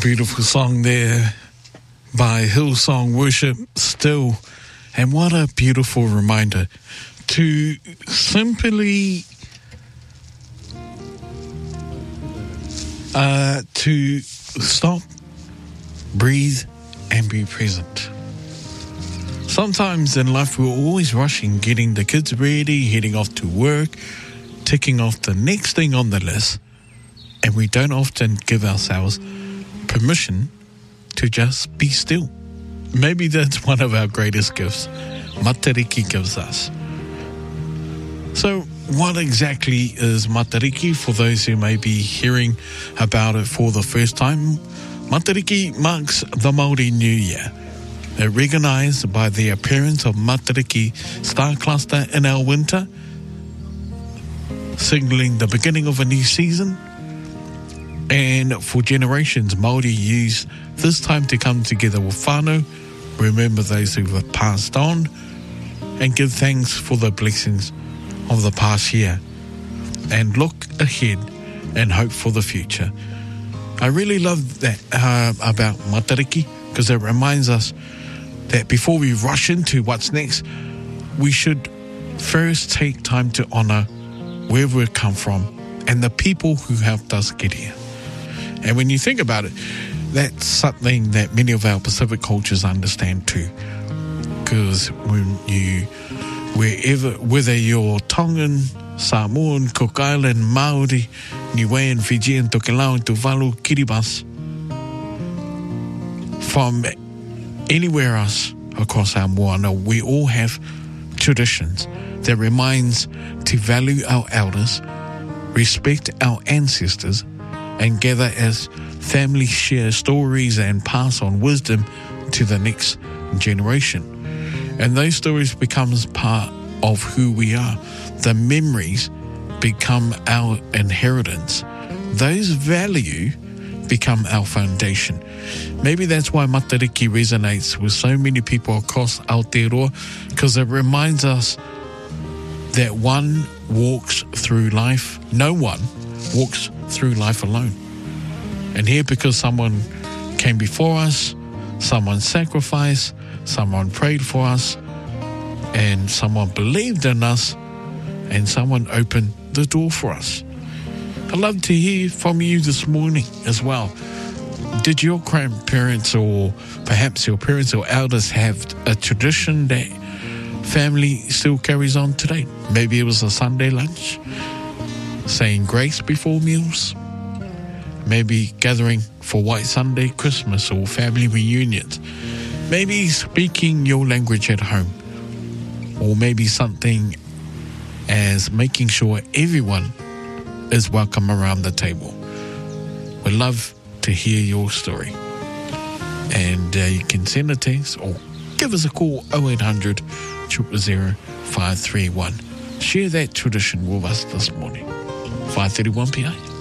Beautiful song there by Hillsong Worship Still. And what a beautiful reminder to simply to stop, breathe, and be present. Sometimes in life we're always rushing, getting the kids ready, heading off to work, ticking off the next thing on the list, and we don't often give ourselves permission to just be still. Maybe that's one of our greatest gifts Matariki gives us. So what exactly is Matariki? For those who may be hearing about it for the first time, Matariki marks the Māori New Year. They're recognized by the appearance of Matariki star cluster in our winter, signaling the beginning of a new season. And for generations, Māori use this time to come together with whānau, remember those who have passed on, and give thanks for the blessings of the past year, and look ahead and hope for the future. I really love that about Matariki, because it reminds us that before we rush into what's next, we should first take time to honour where we've come from and the people who helped us get here. And when you think about it, that's something that many of our Pacific cultures understand too. Because whether you're Tongan, Samoan, Cook Island, Māori, Niuean, Fijian, Tokelau, Tuvalu, Kiribati, from anywhere else across our moana, we all have traditions that reminds to value our elders, respect our ancestors, and gather as families share stories and pass on wisdom to the next generation. And those stories becomes part of who we are. The memories become our inheritance. Those values become our foundation. Maybe that's why Matariki resonates with so many people across Aotearoa, because it reminds us that no one walks through life alone. And here, because someone came before us, someone sacrificed, someone prayed for us, and someone believed in us, and someone opened the door for us. I'd love to hear from you this morning as well. Did your grandparents or perhaps your parents or elders have a tradition that family still carries on today? Maybe it was a Sunday lunch, saying grace before meals, maybe gathering for White Sunday, Christmas, or family reunions, maybe speaking your language at home, or maybe something as making sure everyone is welcome around the table. We'd love to hear your story. And you can send a text or give us a call, 0800 000 531. Share that tradition with us this morning. 5:31 p.m.